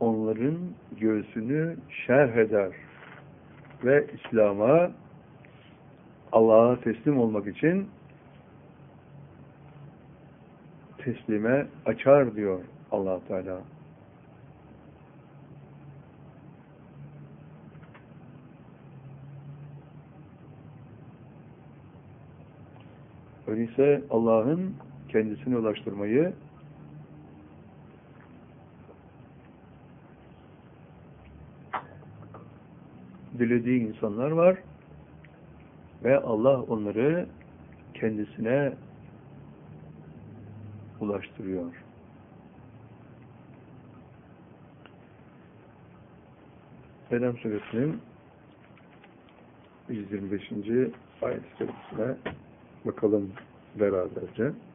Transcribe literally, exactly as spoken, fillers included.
onların göğsünü şerh eder ve İslam'a, Allah'a teslim olmak için teslime açar diyor Allah Teala. Öyleyse Allah'ın kendisine ulaştırmayı dilediği insanlar var ve Allah onları kendisine ulaştırıyor. Felem Suresinin yüz yirmi beşinci ayet-i kerimesine bakalım beraberce.